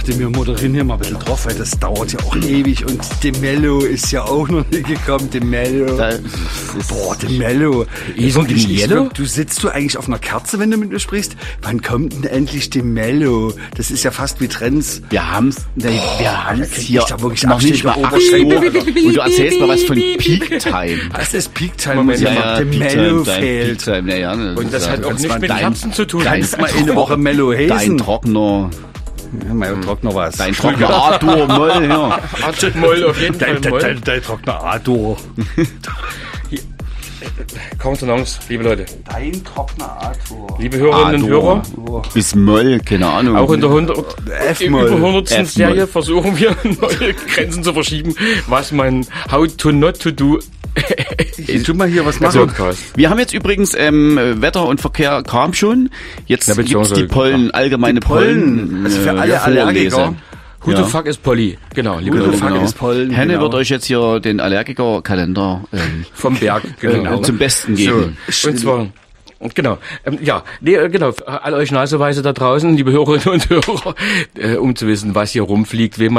dachte, wir moderieren hier mal ein bisschen drauf, weil das dauert ja auch ewig und Demello ist ja auch noch nicht gekommen. Demello. Demello. Du sitzt du eigentlich auf einer Kerze, wenn du mit mir sprichst? Wann kommt denn endlich Demello? Das ist ja fast wie Trends. Wir haben's hier da wirklich noch nicht mal 8 Uhr. Und du erzählst mal was von Peak Time. Was ist Peak Time? Muss ja Demello fehlt. Und das hat auch nicht mit Kerzen zu tun. Kannst mal eine Woche Mello Hazen. Dein Trockner. Ja, mein Trockner was. Dein Trockner A-Dur, Moll, ja. Moll, auf jeden Fall Moll. Dein Trockner A-Dur. Kontenance, liebe Leute. Dein Trockner A-Dur. Liebe Hörerinnen und Hörer. Bis Moll, keine Ahnung. Auch in der über F-Moll. 100. Serie versuchen wir neue Grenzen zu verschieben, was man How to Not to Do. Ich tu mal hier was machen. Wir haben jetzt übrigens Wetter und Verkehr kam schon. Jetzt gibt's die Pollen, allgemeine Pollen. Also für alle Allergiker. Who the fuck is Polly? Genau, liebe Who the Leute. fuck is Pollen? Henne wird euch jetzt hier den Allergikerkalender vom Berg zum Besten geben. So. Und zwar genau. Genau. All euch Naseweise da draußen, liebe Hörerinnen und Hörer, um zu wissen, was hier rumfliegt, wem